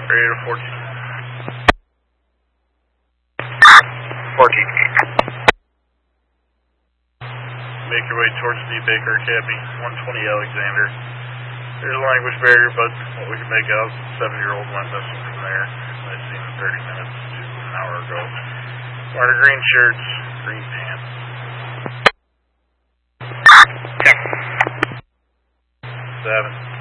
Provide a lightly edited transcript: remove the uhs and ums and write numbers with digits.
Radio 14. 14. Make your way towards the Baker Academy, 120 Alexander. There's a language barrier, but what we can make out, 7-year-old went missing from there. I seen him 30 minutes to an hour ago. Wearing green shirts, green pants. 7.